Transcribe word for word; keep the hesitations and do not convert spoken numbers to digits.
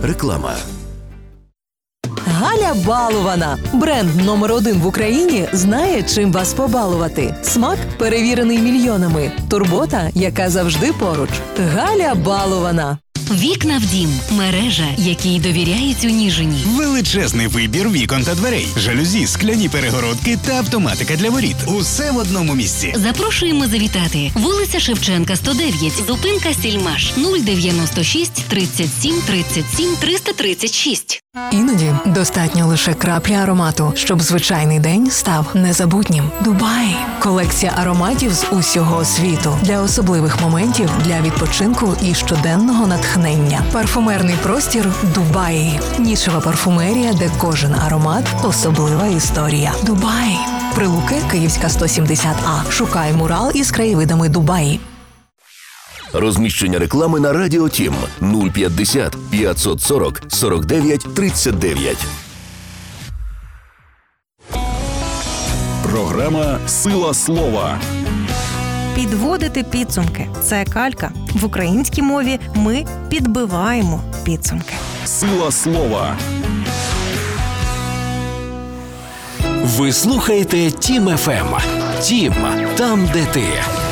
Реклама. Галя Балована. Бренд номер один в Україні знає, чим вас побалувати. Смак, перевірений мільйонами. Турбота, яка завжди поруч. Галя Балована. Вікна в дім. Мережа, якій довіряють у Ніжині. Величезний вибір вікон та дверей. Жалюзі, скляні перегородки та автоматика для воріт. Усе в одному місці. Запрошуємо завітати. Вулиця Шевченка, сто дев'ять. Зупинка Сільмаш. нуль дев'яносто шість тридцять сім тридцять сім триста тридцять шість. Іноді достатньо лише краплі аромату, щоб звичайний день став незабутнім. Дубай. Колекція ароматів з усього світу. Для особливих моментів, для відпочинку і щоденного натхнення. Парфумерний простір Дубай. Нішева парфумерія, де кожен аромат – особлива історія. Дубай. Прилуки, Київська, сто сімдесят А. Шукай мурал із краєвидами Дубаї. Розміщення реклами на Радіо Тім нуль п'ятдесят п'ятсот сорок сорок дев'ять тридцять дев'ять. Програма «Сила слова». Підводити підсумки – це калька. В українській мові ми підбиваємо підсумки. «Сила слова». Ви слухаєте Тім еф ем. Тім – там, де ти.